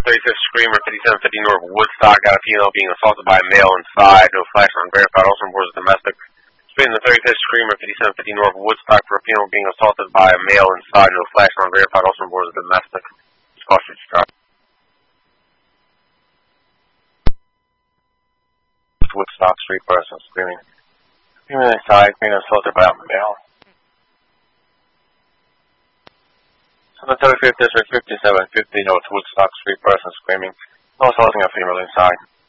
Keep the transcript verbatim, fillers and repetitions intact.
thirty-fifth Screamer, fifty-seven fifty North Woodstock. Got a female being assaulted by a male inside. No flash on verified. Also reports domestic. Speeding the thirty-fifth Screamer, fifty-seven fifty North Woodstock for a female being assaulted by a male inside. No flash on verified. Also reports domestic. Caution stop. Woodstock Street person screaming. Female inside being assaulted by a male. On the thirty-fifth District, fifty-seven fifty North Woodstock Street person screaming. No assaulting a female inside.